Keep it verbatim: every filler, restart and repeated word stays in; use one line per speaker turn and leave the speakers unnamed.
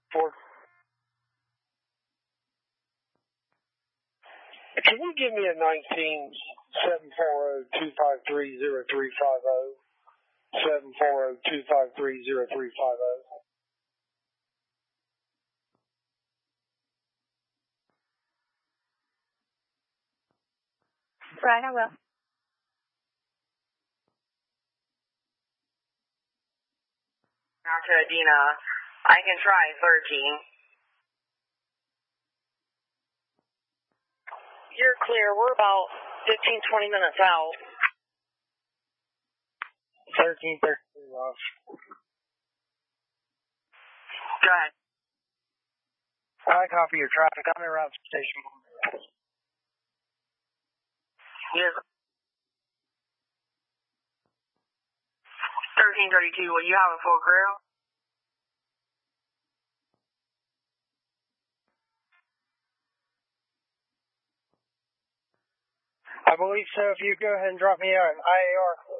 four. Can you give me a nineteen seven four zero two five three zero three five zero? seven four zero two five three zero three five zero.
Right, I will.
Now to Adina, I can try thirteen. You're clear. We're about fifteen, twenty minutes out.
thirteen thirty-three, love.
Go ahead.
I copy your traffic. I'm around station.
Yes. thirteen thirty-two, will you have a full crew?
I believe so. If you go ahead and drop me out an I A R.